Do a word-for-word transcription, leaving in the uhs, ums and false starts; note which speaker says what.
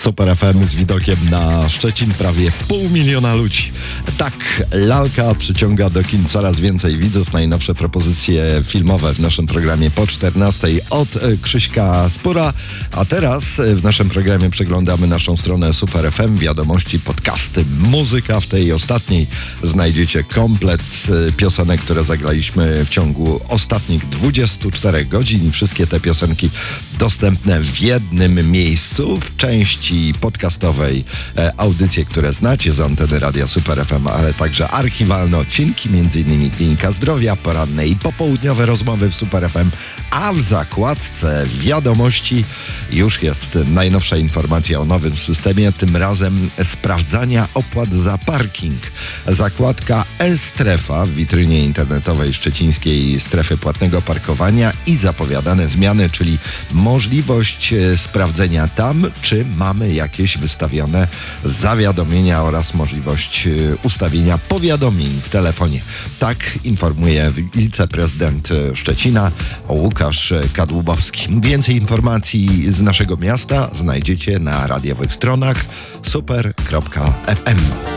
Speaker 1: Super F M z widokiem na Szczecin, prawie pół miliona ludzi. Tak, lalka przyciąga do kin coraz więcej widzów. Najnowsze propozycje filmowe w naszym programie po czternastej od Krzyśka Spura. A teraz w naszym programie przeglądamy naszą stronę Super F M, wiadomości, podcasty, muzyka. W tej ostatniej znajdziecie komplet piosenek, które zagraliśmy w ciągu ostatnich dwudziestu czterech godzin. Wszystkie te piosenki dostępne w jednym miejscu, w części podcastowej e, audycje, które znacie z anteny Radia Super F M, ale także archiwalne odcinki, m.in. Klinika Zdrowia, poranne i popołudniowe rozmowy w Super F M, a w zakładce wiadomości już jest najnowsza informacja o nowym systemie, tym razem sprawdzania opłat za parking. Zakładka E-Strefa w witrynie internetowej szczecińskiej strefy płatnego parkowania i zapowiadane zmiany, czyli możliwość sprawdzenia tam, czy mamy jakieś wystawione zawiadomienia oraz możliwość ustawienia powiadomień w telefonie. Tak informuje wiceprezydent Szczecina Łukasz Kadłubowski. Więcej informacji z naszego miasta znajdziecie na radiowych stronach super kropka f m.